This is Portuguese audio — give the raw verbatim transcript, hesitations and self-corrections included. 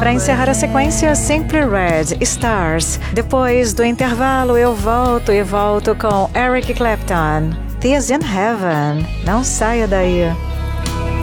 Para encerrar a sequência, Simply Red, Stars. Depois do intervalo, eu volto e volto com Eric Clapton, Tears in Heaven. Não saia daí.